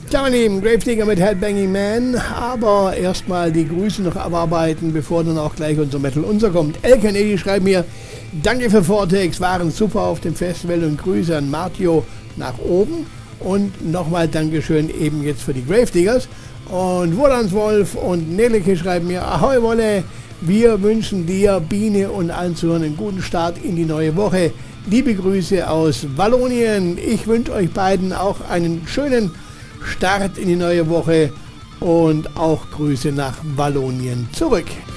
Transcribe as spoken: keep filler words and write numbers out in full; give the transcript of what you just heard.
Ja, meine Lieben, Gravedigger mit Headbanging Man, aber erstmal die Grüße noch abarbeiten, bevor dann auch gleich unser Metal Unser kommt. El Kennedy schreibt mir, danke für Vortex, waren super auf dem Festival und Grüße an Martio nach oben und nochmal Dankeschön eben jetzt für die Gravediggers. Und Wollans Wolf und Neleke schreiben mir, Ahoi Wolle, wir wünschen dir, Biene und allen Zuhörern einen guten Start in die neue Woche. Liebe Grüße aus Wallonien, ich wünsche euch beiden auch einen schönen Start in die neue Woche und auch Grüße nach Wallonien zurück.